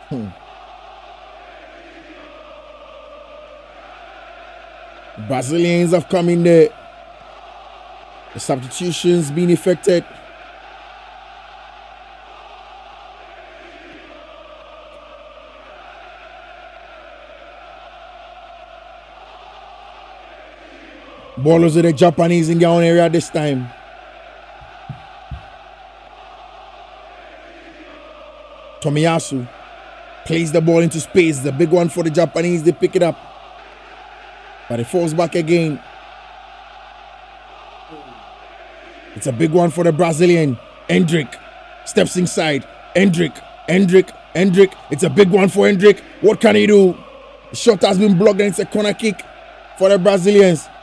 Brazilians have come in there. The substitutions being effected. Ball was with the Japanese in their own area this time. Tomiyasu plays the ball into space. The big one for the Japanese. They pick it up. But it falls back again. It's a big one for the Brazilian. Hendrick steps inside. Hendrick. It's a big one for Hendrick. What can he do? The shot has been blocked and it's a corner kick for the Brazilians.